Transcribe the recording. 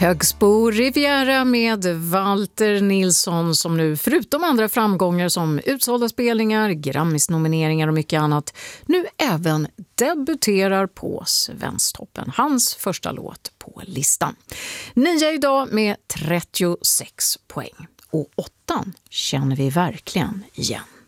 Högsbo Riviera med Walter Nilsson som nu förutom andra framgångar som utsålda spelningar, Grammis-nomineringar och mycket annat nu även debuterar på Svensktoppen. Hans första låt på listan. 9 idag med 36 poäng och 8 känner vi verkligen igen.